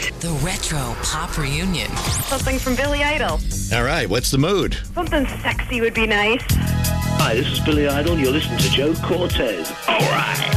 The Retro Pop Reunion. Something from Billy Idol. All right, what's the mood? Something sexy would be nice. Hi, this is Billy Idol. You're listening to Joe Cortez. All right.